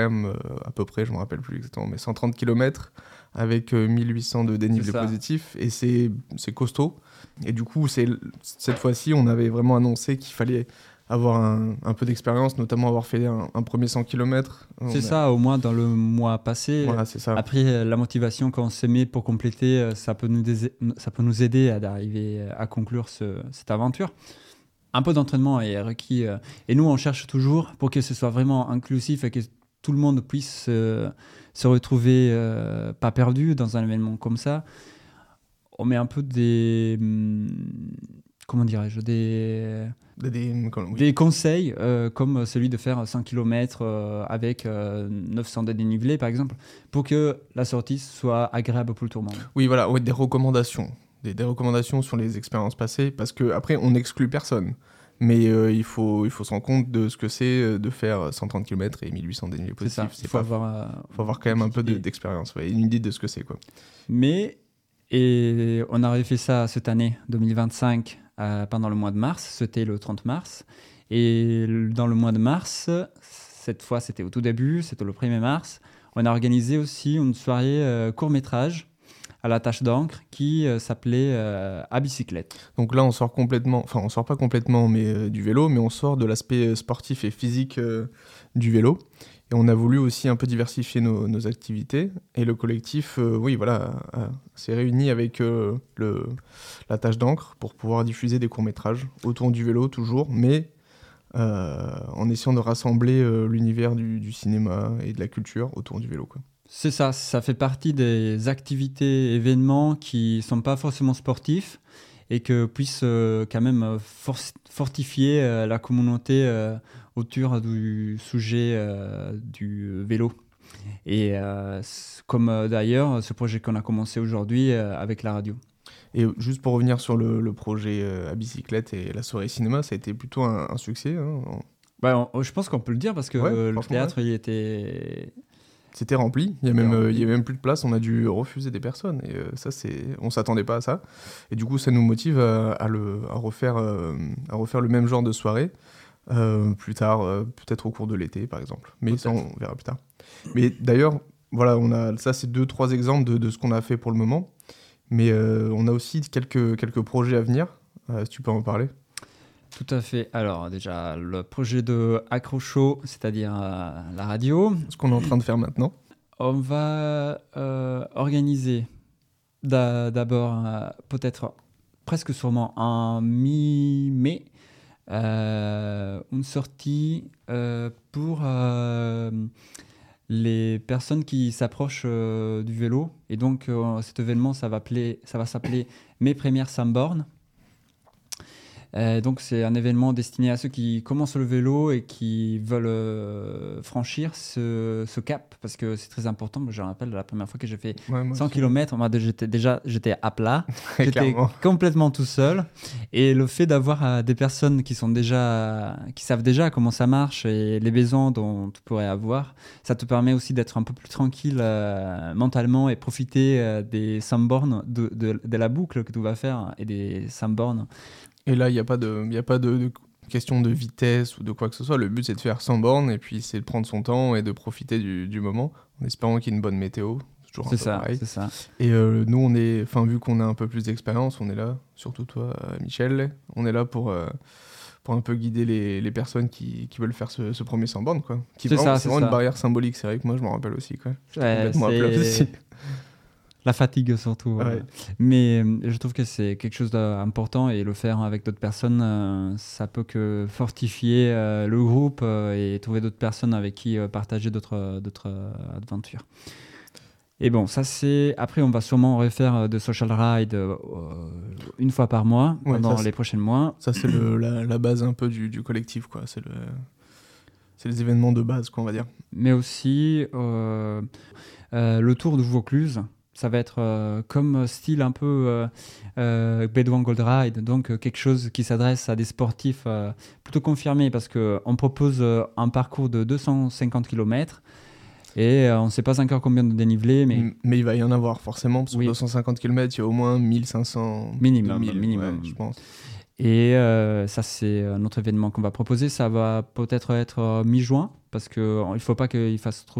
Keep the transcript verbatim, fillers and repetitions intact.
même euh, à peu près, je me rappelle plus exactement, mais cent trente kilomètres avec euh, mille huit cents de dénivelé positif, et c'est, c'est costaud. Et du coup, c'est, cette fois-ci, on avait vraiment annoncé qu'il fallait avoir un, un peu d'expérience, notamment avoir fait un, un premier cent kilomètres. C'est a... ça, au moins dans le mois passé. Voilà, c'est ça. Après, la motivation qu'on se met pour compléter, ça peut nous, dés- ça peut nous aider à arriver à conclure ce, cette aventure. Un peu d'entraînement est requis. Et nous, on cherche toujours pour que ce soit vraiment inclusif et que tout le monde puisse euh, se retrouver euh, pas perdu dans un événement comme ça. On met un peu des... Comment dirais-je Des... Des, des, oui. des conseils, euh, comme celui de faire cent kilomètres euh, avec euh, neuf cents de dénivelé, par exemple, pour que la sortie soit agréable pour tout le monde. Oui, voilà, ouais, des recommandations. Des, des recommandations sur les expériences passées, parce qu'après, on n'exclut personne. Mais euh, il, faut, il faut se rendre compte de ce que c'est de faire cent trente kilomètres et mille huit cents dénivelés positifs. C'est ça, c'est il faut, pas, avoir, euh, faut avoir quand même un peu de, d'expérience, ouais, une idée de ce que c'est, quoi. Mais, et on avait fait ça cette année, deux mille vingt-cinq, euh, pendant le mois de mars, c'était le trente mars. Et dans le mois de mars, cette fois c'était au tout début, c'était le premier mars, on a organisé aussi une soirée euh, court-métrage à la tâche d'encre qui euh, s'appelait euh, À bicyclette. Donc là on sort complètement, enfin on sort pas complètement mais, euh, du vélo, mais on sort de l'aspect sportif et physique euh, du vélo. Et on a voulu aussi un peu diversifier nos, nos activités. Et le collectif, euh, oui, voilà, euh, s'est réuni avec euh, le, la tâche d'encre pour pouvoir diffuser des courts-métrages autour du vélo toujours, mais euh, en essayant de rassembler euh, l'univers du, du cinéma et de la culture autour du vélo, quoi. C'est ça, ça fait partie des activités, événements qui ne sont pas forcément sportifs et que puissent euh, quand même for- fortifier euh, la communauté euh, autour du sujet euh, du vélo. Et euh, comme euh, d'ailleurs ce projet qu'on a commencé aujourd'hui euh, avec la radio. Et juste pour revenir sur le, le projet euh, à bicyclette et la soirée cinéma, ça a été plutôt un, un succès. Hein. Bah, on, je pense qu'on peut le dire parce que Ouais, euh, le théâtre, ouais. il était... C'était rempli, il y a même, euh, il y avait même plus de place, on a dû refuser des personnes, et euh, ça, c'est... on s'attendait pas à ça. Et du coup, ça nous motive à, à, le, à, refaire, euh, à refaire le même genre de soirée, euh, plus tard, euh, peut-être au cours de l'été, par exemple. Mais peut-être. Ça, on verra plus tard. Mais d'ailleurs, voilà, on a, ça, c'est deux, trois exemples de, de ce qu'on a fait pour le moment. Mais euh, on a aussi quelques, quelques projets à venir, euh, si tu peux en parler. Tout à fait. Alors déjà, le projet de Accrocho, c'est-à-dire euh, la radio. Ce qu'on est en train de faire maintenant. On va euh, organiser d'a- d'abord, euh, peut-être presque sûrement en mi-mai, euh, une sortie euh, pour euh, les personnes qui s'approchent euh, du vélo. Et donc euh, cet événement, ça va, appeler, ça va s'appeler Mes premières cent bornes. Euh, donc c'est un événement destiné à ceux qui commencent le vélo et qui veulent euh, franchir ce, ce cap, parce que c'est très important. Je me rappelle la première fois que j'ai fait ouais, cent kilomètres, moi, j'étais déjà j'étais à plat, j'étais complètement tout seul, et le fait d'avoir euh, des personnes qui sont déjà qui savent déjà comment ça marche et les besoins dont tu pourrais avoir, ça te permet aussi d'être un peu plus tranquille euh, mentalement et profiter euh, des cent bornes, de, de, de la boucle que tu vas faire et des cent bornes. Et là, il n'y a pas, de, y a pas de, de question de vitesse ou de quoi que ce soit. Le but, c'est de faire cent bornes et puis c'est de prendre son temps et de profiter du, du moment en espérant qu'il y ait une bonne météo. C'est toujours un c'est peu ça, pareil. C'est ça. Et euh, nous, on est, enfin, vu qu'on a un peu plus d'expérience, on est là, surtout toi, Michel, on est là pour, euh, pour un peu guider les, les personnes qui, qui veulent faire ce, ce premier cent bornes, quoi. Qui c'est vraiment, ça, c'est c'est vraiment ça. une barrière symbolique, c'est vrai que moi, je m'en rappelle aussi, quoi. J'étais ouais, complètement c'est... à plat aussi. La fatigue surtout. Ouais. Euh. Mais euh, je trouve que c'est quelque chose d'important et le faire avec d'autres personnes, euh, ça peut que fortifier euh, le groupe euh, et trouver d'autres personnes avec qui euh, partager d'autres, d'autres euh, aventures. Et bon, ça c'est... Après, on va sûrement refaire de social ride euh, une fois par mois, ouais, pendant les prochains mois. Ça, c'est le, la, la base un peu du, du collectif, quoi. C'est, le, c'est les événements de base, quoi, on va dire. Mais aussi euh, euh, le Tour de Vaucluse. Ça va être euh, comme style un peu euh, euh, Bedouin Gold Ride, donc euh, quelque chose qui s'adresse à des sportifs euh, plutôt confirmés, parce qu'on propose euh, un parcours de deux cent cinquante kilomètres et euh, on ne sait pas encore combien de dénivelé. Mais... mais il va y en avoir forcément, parce que oui. deux cent cinquante kilomètres, il y a au moins mille cinq cents minimum, deux mille, minimum. Ouais, je pense. Et euh, ça, c'est un autre événement qu'on va proposer. Ça va peut-être être euh, mi-juin, parce qu'il ne faut pas qu'il fasse trop